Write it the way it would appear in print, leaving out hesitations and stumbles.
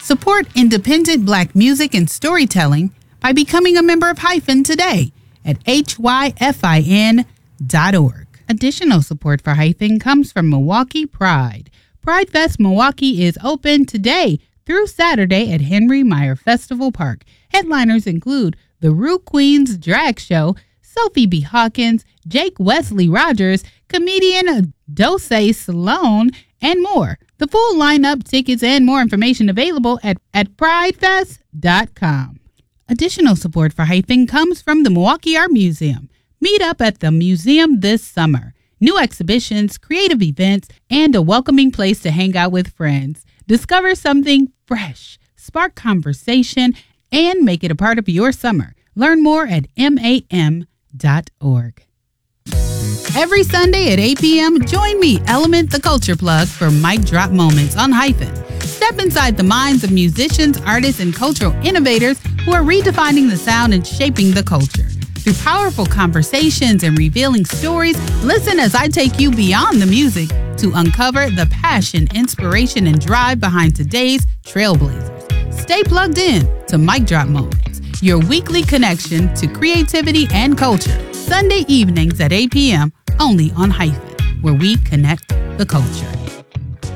Support independent Black music and storytelling by becoming a member of Hyphen today at hyfin.org. Additional support for Hyphen comes from Milwaukee Pride. Pride Fest Milwaukee is open today through Saturday at Henry Meyer Festival Park. Headliners include the Rue Queens Drag Show, Sophie B. Hawkins, Jake Wesley Rogers, comedian Dosey Sloan, and more. The full lineup, tickets, and more information available at pridefest.com. Additional support for Hyphen comes from the Milwaukee Art Museum. Meet up at the museum this summer. New exhibitions, creative events, and a welcoming place to hang out with friends. Discover something fresh, spark conversation, and make it a part of your summer. Learn more at mam.org. Every Sunday at 8 p.m., join me, Element the Culture Plug, for Mic Drop Moments on Hyphen. Step inside the minds of musicians, artists, and cultural innovators who are redefining the sound and shaping the culture. Through powerful conversations and revealing stories, listen as I take you beyond the music to uncover the passion, inspiration, and drive behind today's trailblazers. Stay plugged in to Mic Drop Moments, your weekly connection to creativity and culture. Sunday evenings at 8 p.m. only on Hyphen, where we connect the culture.